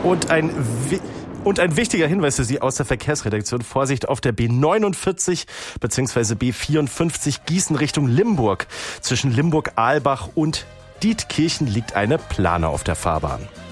Und ein wichtiger Hinweis für Sie aus der Verkehrsredaktion. Vorsicht auf der B49 bzw. B54 Gießen Richtung Limburg. Zwischen Limburg-Ahlbach und Dietkirchen liegt eine Plane auf der Fahrbahn.